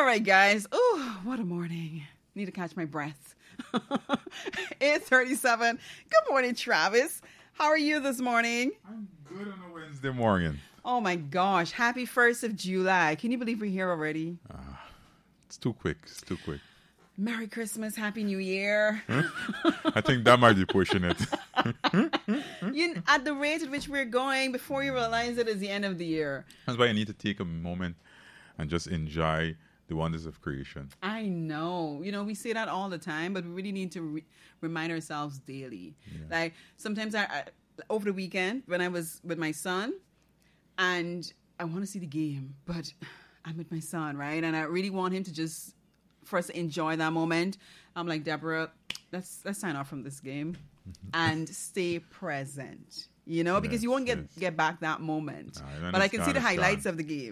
right, guys. Oh, what a morning. Need to catch my breath. 8:37. Good morning, Travis. How are you this morning? I'm good on a Wednesday morning. Oh, my gosh. Happy 1st of July. Can you believe we're here already? It's too quick. It's too quick. Merry Christmas. Happy New Year. I think that might be pushing it. At the rate at which we're going, before you realize it is the end of the year. That's why I need to take a moment and just enjoy the wonders of creation. I know. We say that all the time, but we really need to remind ourselves daily. Yeah. Like, sometimes I over the weekend, when I was with my son, and I want to see the game, but I'm with my son, right? And I really want him to just, for us to enjoy that moment. I'm like, Deborah, let's sign off from this game and stay present. Because you won't get back that moment. But I can see the highlights of the game.